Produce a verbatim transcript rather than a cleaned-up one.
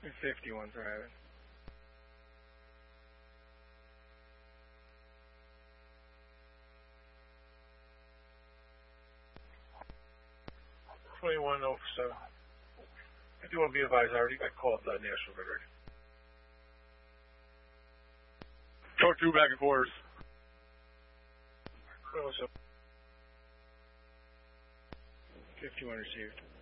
fifty-one driving. twenty-one oh seven. I do want to be advised, I already got called uh, National Grid already. Code two back and forth. twenty-one oh seven. fifty-one received.